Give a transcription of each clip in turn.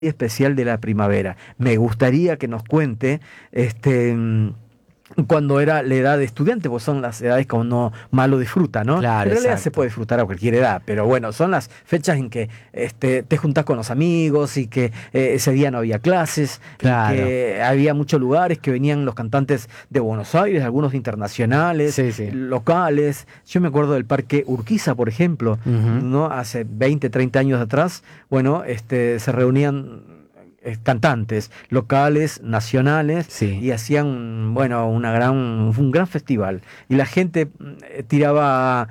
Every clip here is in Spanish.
especial de la primavera. Me gustaría que nos cuente cuando era la edad de estudiante, pues son las edades que uno más lo disfruta, ¿no? Claro, En realidad se exacto. puede disfrutar a cualquier edad, pero bueno, son las fechas en que te juntás con los amigos y que ese día no había clases y Claro. que había muchos lugares que venían los cantantes de Buenos Aires, algunos internacionales, Sí, sí. locales. Yo me acuerdo del Parque Urquiza, por ejemplo, Ujú. ¿no? Hace 20, 30 años atrás, bueno, se reunían cantantes locales, nacionales, Sí. y hacían, bueno, un gran festival. Y la gente tiraba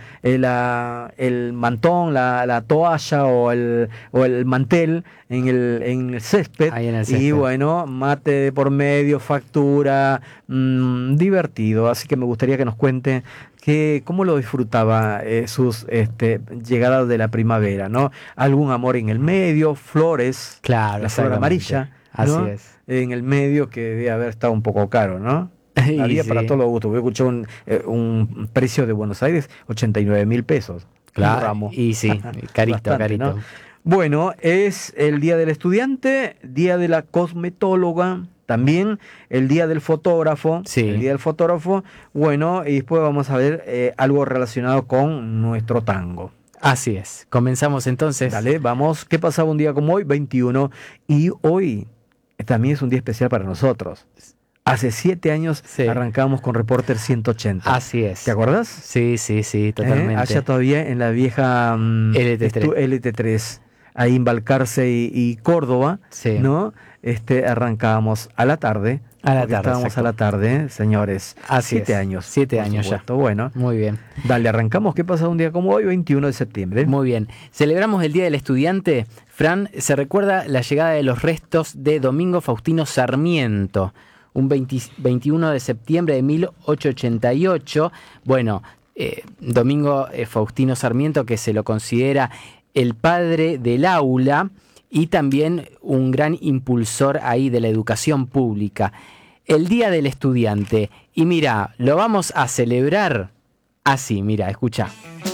el mantón, la toalla o el mantel en el césped. Ahí en el Y césped. bueno, mate de por medio, factura, divertido. Así que me gustaría que nos cuente cómo lo disfrutaba sus llegadas de la primavera, ¿no? Algún amor en el medio, flores, Claro, la flor exactamente. amarilla, Así ¿no? es. En el medio, que debe haber estado un poco caro, ¿no? Y Había para sí, todos los gustos. Voy a escuchar un precio de Buenos Aires, 89.000 pesos. Un claro, ramo. y sí, carito, Bastante, ¿no? carito. Bueno, es el día del estudiante, día de la cosmetóloga, también el día del fotógrafo, el Sí, día del fotógrafo, bueno, y después vamos a ver algo relacionado con nuestro tango. así es. Comenzamos entonces. Dale, vamos. ¿Qué pasaba un día como hoy? 21. Y hoy también es un día especial para nosotros. Hace 7 años Sí, arrancamos con Reporter 180. así ¿Te es. acuerdas? Sí, sí, sí, Allá totalmente. todavía en la vieja LT3. LT3, ahí en Balcarce y Córdoba, Sí, ¿no? Arrancábamos a la tarde, a la porque tarde, estábamos a exacto. la tarde, señores. Así 7 es. años, 7 años ya. supuesto. Bueno, Muy bien. dale, arrancamos. ¿Qué pasa un día como hoy? 21 de septiembre. Muy bien. Celebramos el Día del Estudiante. Fran, se recuerda la llegada de los restos de Domingo Faustino Sarmiento, un 21 de septiembre de 1888. Bueno, Domingo Faustino Sarmiento, que se lo considera el padre del aula y también un gran impulsor ahí de la educación pública. El Día del Estudiante. Y mira, lo vamos a celebrar así, mira, escucha.